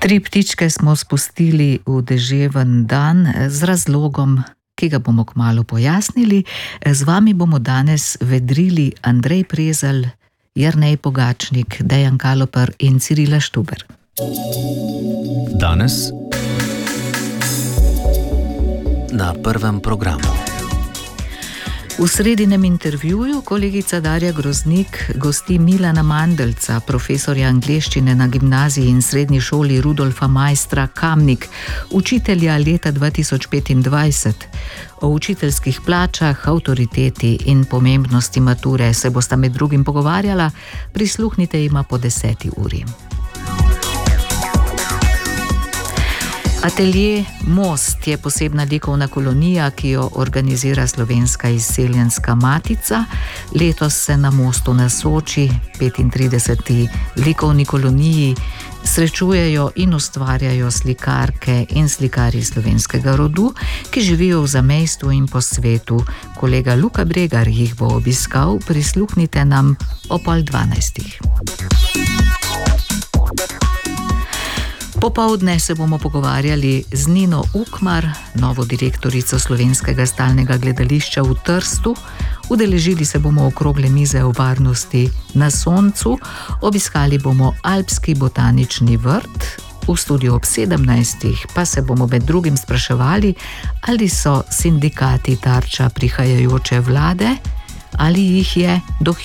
Tri ptičke smo spustili v deževen dan z razlogom, ki ga bomo kmalu pojasnili. Z vami bomo danes vedrili Andrej Prezelj, Jernej Pogačnik, Dejan Kaloper in Cirila Štuber. Danes na Prvem programu. V sredinem intervjuju kolegica Darja Groznik gosti Milana Mandelca, profesorja angleščine na gimnaziji in srednji šoli Rudolfa Maistra Kamnik, učitelja leta 2025. O učiteljskih plačah, avtoriteti in pomembnosti mature se bosta med drugim pogovarjala. Prisluhnite jima po 10. uri. Atelje Most je posebna likovna kolonija, ki jo organizira Slovenska izseljenska matica. Letos se na Mostu na Soči, 35. likovni koloniji, srečujejo in ustvarjajo slikarke in slikarji slovenskega rodu, ki živijo v zamejstvu in po svetu. Kolega Luka Bregar jih bo obiskal, prisluhnite nam o 11:30. Popoldne se bomo pogovarjali z Nino Ukmar, novo direktorico Slovenskega stalnega gledališča v Trstu. Udeležili se bomo okrogle mize o varnosti na soncu, obiskali bomo Alpski botanični vrt. V studiu ob 17. pa se bomo med drugim spraševali, ali so sindikati tarča prihajajoče vlade, ali jih je